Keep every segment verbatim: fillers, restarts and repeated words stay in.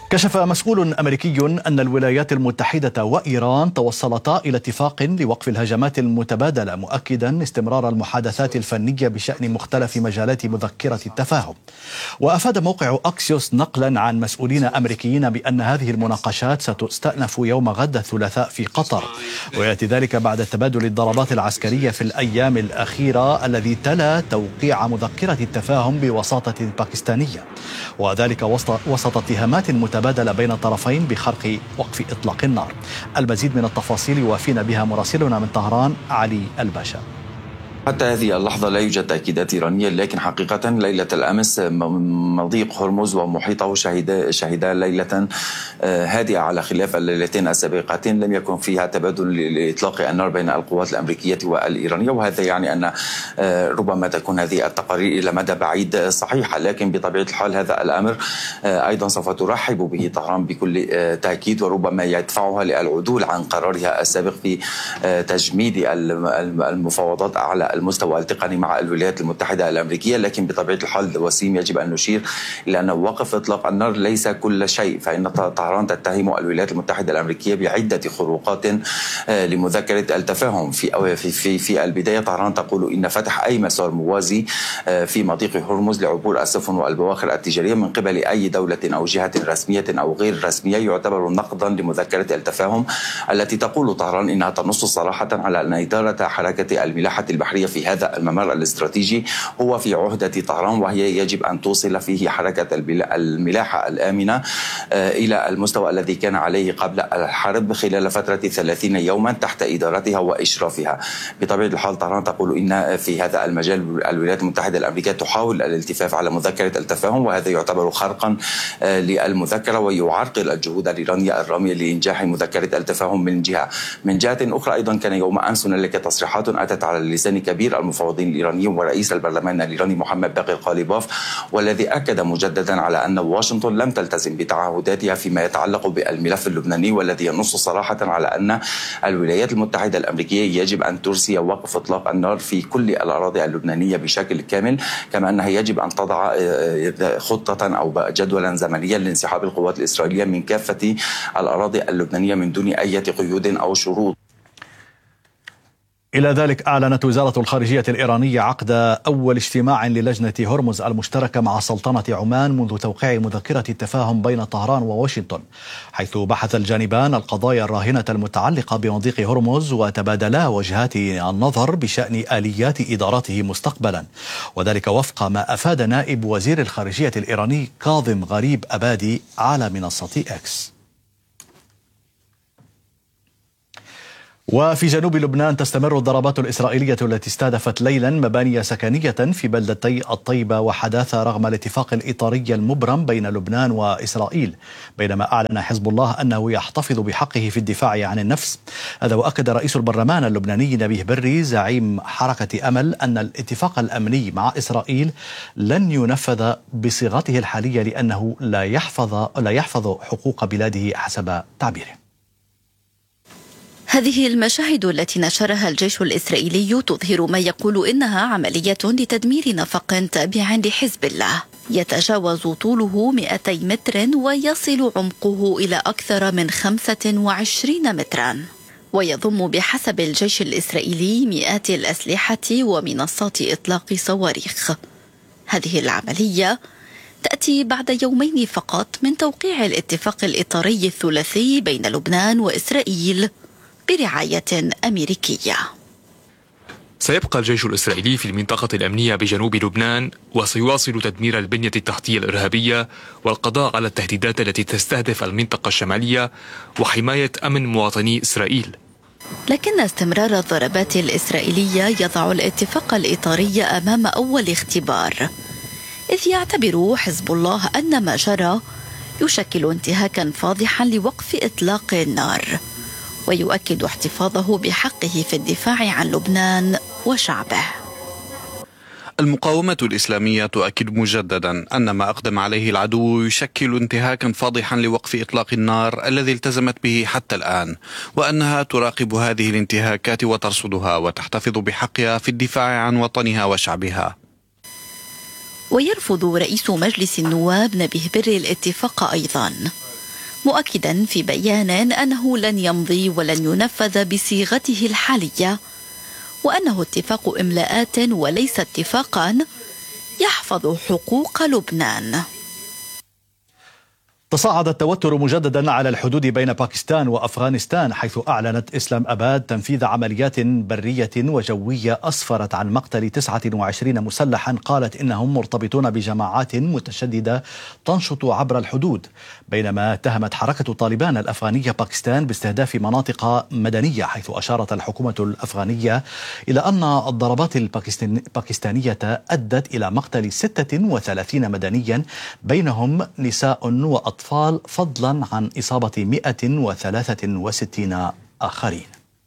كشف مسؤول أمريكي أن الولايات المتحدة وإيران توصلتا إلى اتفاق لوقف الهجمات المتبادلة، مؤكدا استمرار المحادثات الفنية بشأن مختلف مجالات مذكرة التفاهم. وأفاد موقع أكسيوس نقلا عن مسؤولين أمريكيين بأن هذه المناقشات ستستأنف يوم غد الثلاثاء في قطر، ويأتي ذلك بعد تبادل الضربات العسكرية في الأيام الأخيرة الذي تلا توقيع مذكرة التفاهم بوساطة باكستانية، وذلك وسط, وسط اتهامات متبادلة بين الطرفين بخرق وقف إطلاق النار. المزيد من التفاصيل يوافينا بها مراسلنا من طهران علي الباشا. حتى هذه اللحظة لا يوجد تأكيدات إيرانية، لكن حقيقة ليلة الأمس مضيق هرمز ومحيطه شهدا شهدا ليلة هادئة على خلاف الليلتين السابقتين لم يكن فيها تبادل لإطلاق النار بين القوات الأمريكية والإيرانية، وهذا يعني أن ربما تكون هذه التقارير إلى مدى بعيد صحيحة، لكن بطبيعة الحال هذا الأمر أيضا سوف ترحب به طهران بكل تأكيد، وربما يدفعها للعدول عن قرارها السابق في تجميد المفاوضات على المستوى التقني مع الولايات المتحدة الأمريكية. لكن بطبيعة الحال وسيم يجب أن نشير إلى أن وقف إطلاق النار ليس كل شيء، فإن طهران تتهم الولايات المتحدة الأمريكية بعدة خروقات لمذكرة التفاهم. في في في البداية طهران تقول إن فتح أي مسار موازي في مضيق هرمز لعبور السفن والبواخر التجارية من قبل أي دولة أو جهة رسمية أو غير رسمية يعتبر نقضا لمذكرة التفاهم التي تقول طهران إنها تنص صراحة على أن إدارة حركة الملاحة البحرية في هذا الممر الاستراتيجي هو في عهدة طهران، وهي يجب أن توصل فيه حركة الملاحة الآمنة إلى المستوى الذي كان عليه قبل الحرب خلال فترة ثلاثين يوما تحت إدارتها وإشرافها. بطبيعة الحال طهران تقول إن في هذا المجال الولايات المتحدة الأمريكية تحاول الالتفاف على مذكرة التفاهم، وهذا يعتبر خرقا للمذكرة ويعرقل الجهود الإيرانية الرامية لإنجاح مذكرة التفاهم من جهة. من جهة أخرى أيضا كان يوم أمس هنالك تصريحات أتت على لسان كبير المفوضين الإيرانيين ورئيس البرلمان الإيراني محمد باقر قاليباف، والذي أكد مجددا على أن واشنطن لم تلتزم بتعهداتها فيما يتعلق بالملف اللبناني، والذي ينص صراحة على أن الولايات المتحدة الأمريكية يجب أن ترسي وقف إطلاق النار في كل الأراضي اللبنانية بشكل كامل، كما أنها يجب أن تضع خطة أو جدولا زمنيا لانسحاب القوات الإسرائيلية من كافة الأراضي اللبنانية من دون أي قيود أو شروط. إلى ذلك أعلنت وزارة الخارجية الإيرانية عقد أول اجتماع للجنة هرمز المشتركة مع سلطنة عمان منذ توقيع مذكرة التفاهم بين طهران وواشنطن، حيث بحث الجانبان القضايا الراهنة المتعلقة بمضيق هرمز وتبادلا وجهات النظر بشأن آليات إدارته مستقبلا، وذلك وفق ما أفاد نائب وزير الخارجية الإيراني كاظم غريب أبادي على منصة إكس. وفي جنوب لبنان تستمر الضربات الإسرائيلية التي استهدفت ليلا مباني سكنية في بلدتي الطيبة وحداثة رغم الاتفاق الإطاري المبرم بين لبنان وإسرائيل، بينما أعلن حزب الله أنه يحتفظ بحقه في الدفاع عن النفس. هذا وأكد رئيس البرلمان اللبناني نبيه بري زعيم حركة أمل أن الاتفاق الأمني مع إسرائيل لن ينفذ بصيغته الحالية لأنه لا يحفظ لا يحفظ حقوق بلاده حسب تعبيره. هذه المشاهد التي نشرها الجيش الإسرائيلي تظهر ما يقول إنها عملية لتدمير نفق تابع لحزب الله يتجاوز طوله مئتي متر ويصل عمقه إلى أكثر من خمسة وعشرين مترا، ويضم بحسب الجيش الإسرائيلي مئات الأسلحة ومنصات إطلاق صواريخ. هذه العملية تأتي بعد يومين فقط من توقيع الاتفاق الإطاري الثلاثي بين لبنان وإسرائيل برعاية أمريكية. سيبقى الجيش الإسرائيلي في المنطقة الأمنية بجنوب لبنان، وسيواصل تدمير البنية التحتية الإرهابية والقضاء على التهديدات التي تستهدف المنطقة الشمالية وحماية أمن مواطني إسرائيل. لكن استمرار الضربات الإسرائيلية يضع الاتفاق الإطاري أمام أول اختبار، إذ يعتبر حزب الله أن ما جرى يشكل انتهاكا فاضحا لوقف إطلاق النار، ويؤكد احتفاظه بحقه في الدفاع عن لبنان وشعبه. المقاومة الإسلامية تؤكد مجددا أن ما أقدم عليه العدو يشكل انتهاكا فاضحا لوقف إطلاق النار الذي التزمت به حتى الآن، وأنها تراقب هذه الانتهاكات وترصدها وتحتفظ بحقها في الدفاع عن وطنها وشعبها. ويرفض رئيس مجلس النواب نبيه بري الاتفاق أيضا، مؤكدا في بيان أنه لن يمضي ولن ينفذ بصيغته الحالية، وأنه اتفاق إملاءات وليس اتفاقا يحفظ حقوق لبنان. تصاعد التوتر مجددا على الحدود بين باكستان وأفغانستان، حيث أعلنت إسلام أباد تنفيذ عمليات برية وجوية أسفرت عن مقتل تسعة وعشرين مسلحا قالت إنهم مرتبطون بجماعات متشددة تنشط عبر الحدود، بينما اتهمت حركة طالبان الأفغانية باكستان باستهداف مناطق مدنية، حيث أشارت الحكومة الأفغانية إلى أن الضربات الباكستانية أدت إلى مقتل ستة وثلاثين مدنيا بينهم نساء وأطفال، فضلا عن إصابة مئة وثلاثة وستين آخرين.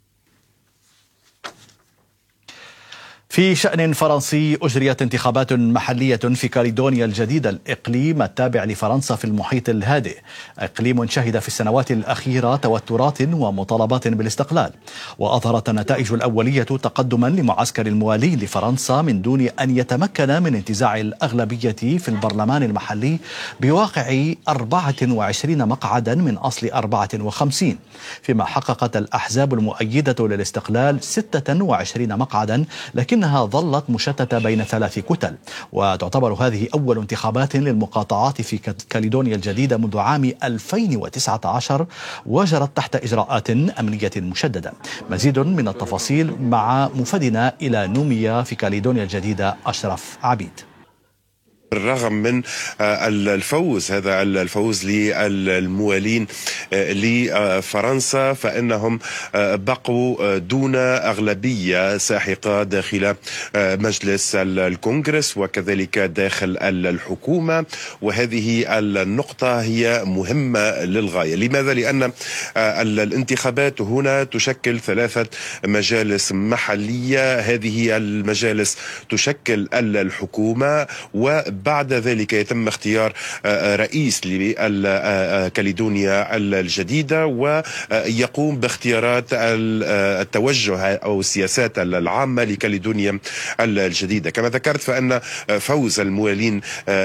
في شأن فرنسي، أجريت انتخابات محلية في كاليدونيا الجديدة، الإقليم التابع لفرنسا في المحيط الهادئ، إقليم شهد في السنوات الأخيرة توترات ومطالبات بالاستقلال. وأظهرت النتائج الأولية تقدما لمعسكر الموالين لفرنسا من دون أن يتمكن من انتزاع الأغلبية في البرلمان المحلي بواقع أربعة وعشرين مقعدا من أصل أربعة وخمسين، فيما حققت الأحزاب المؤيدة للاستقلال ستة وعشرين مقعدا، لكن إنها ظلت مشتتة بين ثلاث كتل. وتعتبر هذه أول انتخابات للمقاطعات في كاليدونيا الجديدة منذ عام ألفين وتسعة عشر، وجرت تحت إجراءات أمنية مشددة. مزيد من التفاصيل مع مفدنا إلى نوميا في كاليدونيا الجديدة أشرف عبيد. بالرغم من الفوز هذا الفوز للموالين لفرنسا، فإنهم بقوا دون أغلبية ساحقة داخل مجلس الكونغرس وكذلك داخل الحكومة، وهذه النقطة هي مهمة للغاية. لماذا؟ لأن الانتخابات هنا تشكل ثلاثة مجالس محلية، هذه المجالس تشكل الحكومة، و بعد ذلك يتم اختيار رئيس لكاليدونيا الجديدة، ويقوم باختيارات التوجه أو السياسات العامة لكاليدونيا الجديدة. كما ذكرت فإن فوز الموالين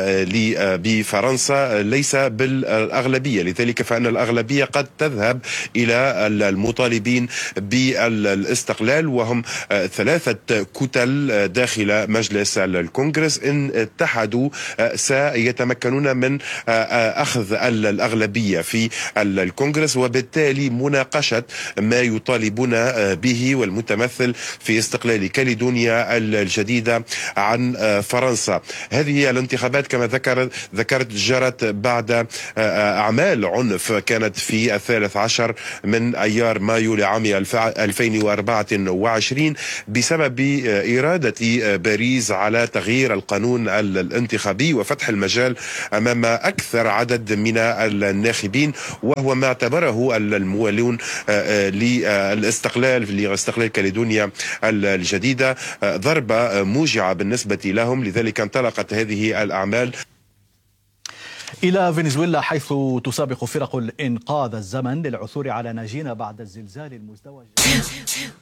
بفرنسا ليس بالأغلبية، لذلك فإن الأغلبية قد تذهب إلى المطالبين بالاستقلال، وهم ثلاثة كتل داخل مجلس الكونغرس. إن اتحدوا سيتمكنون من أخذ الأغلبية في الكونغرس، وبالتالي مناقشة ما يطالبون به والمتمثل في استقلال كاليدونيا الجديدة عن فرنسا. هذه الانتخابات كما ذكرت ذكرت جرت بعد أعمال عنف كانت في الثالث عشر من أيار مايو لعام ألفين وأربعة وعشرين بسبب إرادة باريس على تغيير القانون الانتخابي وفتح المجال أمام أكثر عدد من الناخبين، وهو ما اعتبره الموالون للاستقلال لاستقلال كاليدونيا الجديدة ضربة موجعة بالنسبة لهم. لذلك انطلقت هذه الأعمال إلى فنزويلا، حيث تسابق فرق الإنقاذ الزمن للعثور على ناجين بعد الزلزال المزدوج.